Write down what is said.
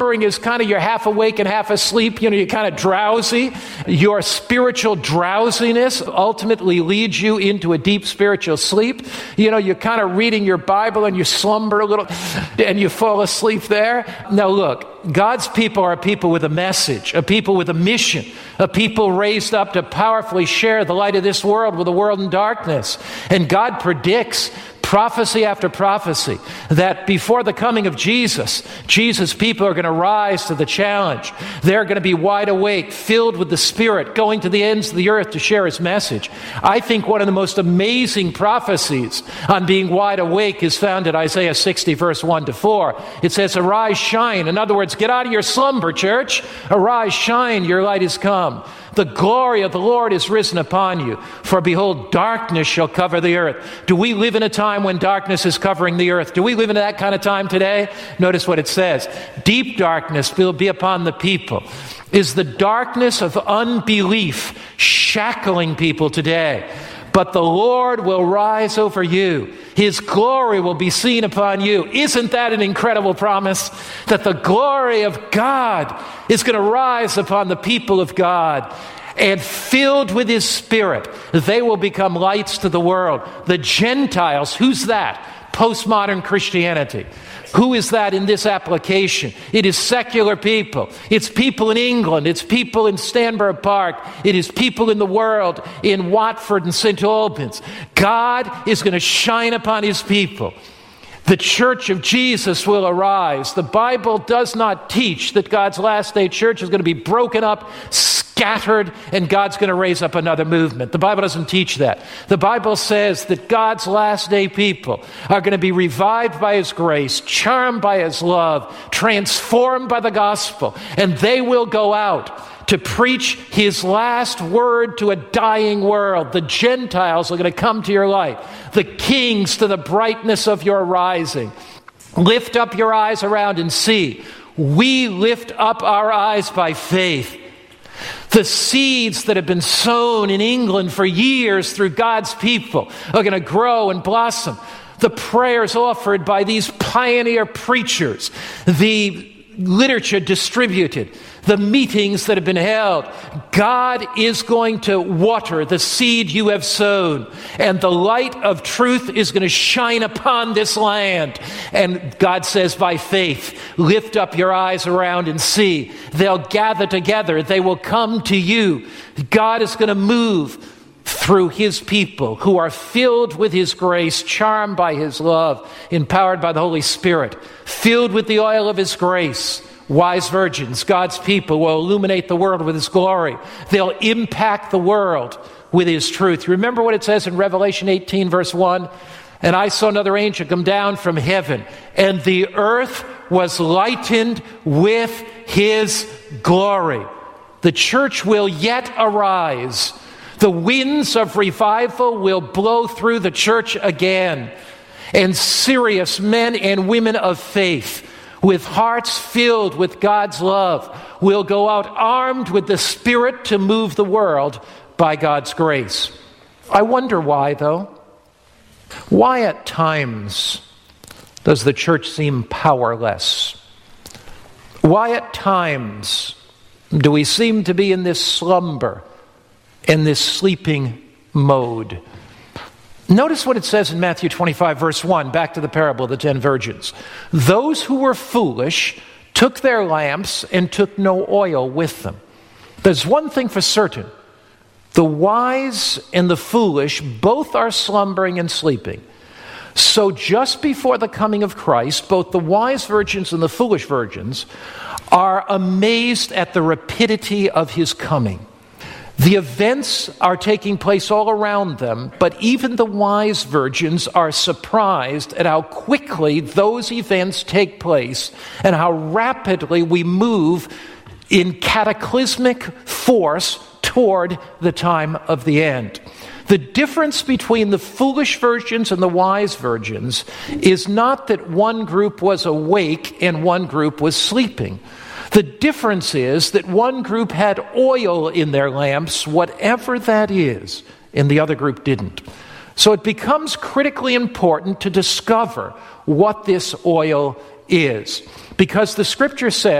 slumbering is kind of you're half awake and half asleep. You're kind of drowsy. Your spiritual drowsiness ultimately leads you into a deep spiritual sleep. You're kind of reading your Bible and you slumber a little and you fall asleep there. Now look, God's people are a people with a message, a people with a mission, a people raised up to powerfully share the light of this world with a world in darkness. And God predicts prophecy after prophecy that before the coming of Jesus people are going to rise to the challenge. They're going to be wide awake, filled with the Spirit, going to the ends of the earth to share His message. I think one of the most amazing prophecies on being wide awake is found in Isaiah 60, verse 1-4. It says, "Arise, shine." In other words, get out of your slumber, church. Arise, shine, your light is come. The glory of the Lord is risen upon you. For behold, darkness shall cover the earth. Do we live in a time when darkness is covering the earth? Do we live in that kind of time today? Notice what it says. Deep darkness will be upon the people. Is the darkness of unbelief shackling people today? But the Lord will rise over you. His glory will be seen upon you. Isn't that an incredible promise? That the glory of God is going to rise upon the people of God. And filled with His Spirit, they will become lights to the world. The Gentiles, who's that? Postmodern Christianity. Who is that in this application? It is secular people. It's people in England. It's people in Stanborough Park. It is people in the world, in Watford and St. Albans. God is going to shine upon His people. The church of Jesus will arise. The Bible does not teach that God's last day church is going to be broken up, scattered, and God's going to raise up another movement. The Bible doesn't teach that. The Bible says that God's last day people are going to be revived by His grace, charmed by His love, transformed by the gospel, and they will go out to preach His last word to a dying world. The Gentiles are going to come to your light. The kings to the brightness of your rising. Lift up your eyes around and see. We lift up our eyes by faith. The seeds that have been sown in England for years through God's people are going to grow and blossom. The prayers offered by these pioneer preachers, the literature distributed, the meetings that have been held. God is going to water the seed you have sown, and the light of truth is going to shine upon this land. And God says, by faith, lift up your eyes around and see. They'll gather together. They will come to you. God is going to move through His people who are filled with His grace, charmed by His love, empowered by the Holy Spirit, filled with the oil of His grace. Wise virgins, God's people, will illuminate the world with His glory. They'll impact the world with His truth. Remember what it says in Revelation 18, verse 1? And I saw another angel come down from heaven, and the earth was lightened with His glory. The church will yet arise. The winds of revival will blow through the church again. And serious men and women of faith, with hearts filled with God's love, will go out armed with the Spirit to move the world by God's grace. I wonder why, though. Why at times does the church seem powerless? Why at times do we seem to be in this slumber, in this sleeping mode? Notice what it says in Matthew 25, verse 1, back to the parable of the 10 virgins. Those who were foolish took their lamps and took no oil with them. There's one thing for certain. The wise and the foolish both are slumbering and sleeping. So just before the coming of Christ, both the wise virgins and the foolish virgins are amazed at the rapidity of His coming. The events are taking place all around them, but even the wise virgins are surprised at how quickly those events take place and how rapidly we move in cataclysmic force toward the time of the end. The difference between the foolish virgins and the wise virgins is not that one group was awake and one group was sleeping. The difference is that one group had oil in their lamps, whatever that is, and the other group didn't. So it becomes critically important to discover what this oil is, because the Scripture says